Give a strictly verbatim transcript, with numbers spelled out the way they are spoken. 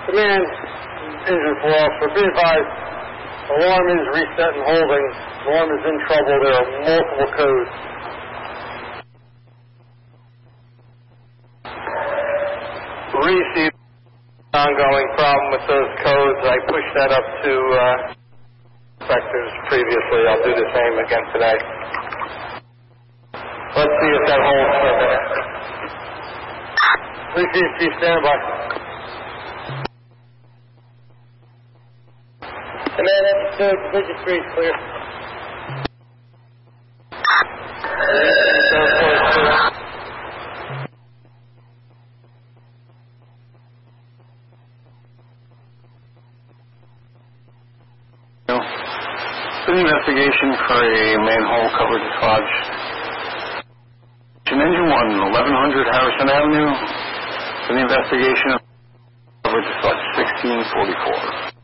Command, engine four officer, be advised, alarm is reset and holding. Alarm is in trouble. There are multiple codes. Receive ongoing problem with those codes. I pushed that up to uh, inspectors previously. I'll do the same again today. Let's see if that holds for a minute. Receive, chief, stand by. Command, understood. Division three is clear. An investigation for a manhole cover dislodge. Engine one, eleven hundred Harrison Avenue. An investigation of cover dislodge sixteen forty-four.